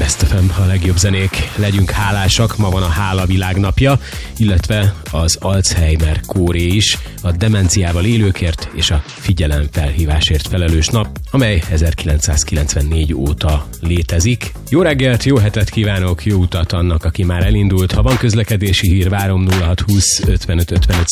Best FM, a legjobb zenék, legyünk hálásak, ma van a Hála világnapja, illetve az Alzheimer kóré is, a demenciával élőkért és a figyelemfelhívásért felelős nap, amely 1994 óta létezik. Jó reggelt, jó hetet kívánok, jó utat annak, aki már elindult. Ha van közlekedési hír, várom 0620 55 55